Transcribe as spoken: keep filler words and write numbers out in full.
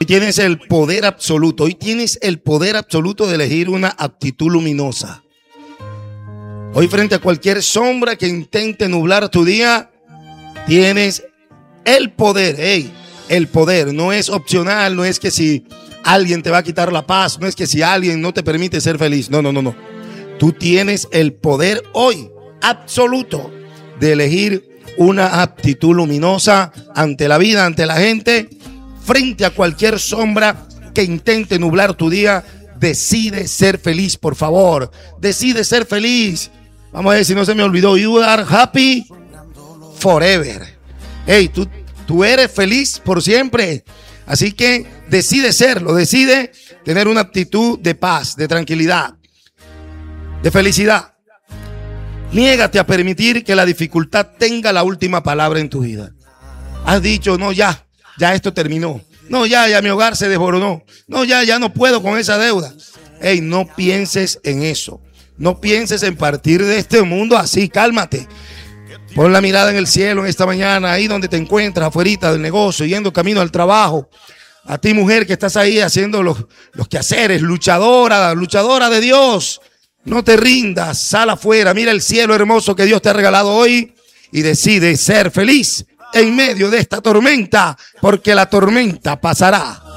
tienes el poder absoluto. Hoy tienes el poder absoluto de elegir una actitud luminosa. Hoy, frente a cualquier sombra que intente nublar tu día, tienes el poder. Hey, el poder no es opcional, no es que si alguien te va a quitar la paz, no es que si alguien no te permite ser feliz. No, no, no, no. Tú tienes el poder hoy absoluto de elegir una actitud luminosa ante la vida, ante la gente, frente a cualquier sombra que intente nublar tu día. Decide ser feliz, por favor. Decide ser feliz. Vamos a ver si no se me olvidó. You are happy forever. Hey, tú, tú eres feliz por siempre. Así que decide serlo. Decide tener una actitud de paz, de tranquilidad, de felicidad. Niégate a permitir que la dificultad tenga la última palabra en tu vida. Has dicho, no, ya, ya esto terminó. No, ya, ya mi hogar se desboronó. No, ya, ya no puedo con esa deuda. Ey, no pienses en eso. No pienses en partir de este mundo así, cálmate. Pon la mirada en el cielo en esta mañana, ahí donde te encuentras, afuera del negocio, yendo camino al trabajo. A ti, mujer, que estás ahí haciendo los, los quehaceres, luchadora, luchadora de Dios. No te rindas, sal afuera, mira el cielo hermoso que Dios te ha regalado hoy y decide ser feliz en medio de esta tormenta, porque la tormenta pasará.